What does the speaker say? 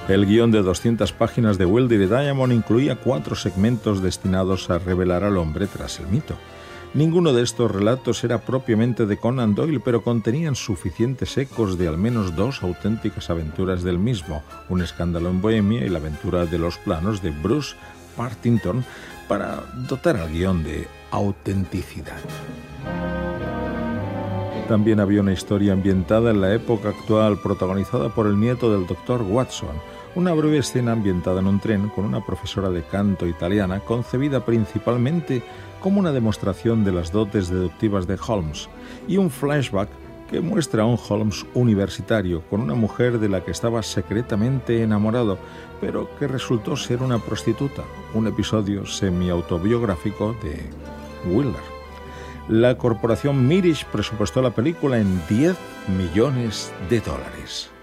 El guión de 200 páginas de Will David Diamond incluía 4 segmentos destinados a revelar al hombre tras el mito. Ninguno de estos relatos era propiamente de Conan Doyle, pero contenían suficientes ecos de al menos 2 auténticas aventuras del mismo, Un escándalo en Bohemia y La aventura de los planos de Bruce Partington, para dotar al guión de autenticidad. También había una historia ambientada en la época actual, protagonizada por el nieto del Dr. Watson, una breve escena ambientada en un tren con una profesora de canto italiana, concebida principalmente como una demostración de las dotes deductivas de Holmes, y un flashback que muestra a un Holmes universitario con una mujer de la que estaba secretamente enamorado, pero que resultó ser una prostituta, un episodio semi-autobiográfico de Wilder. La corporación Mirisch presupuestó la película en $10 millones.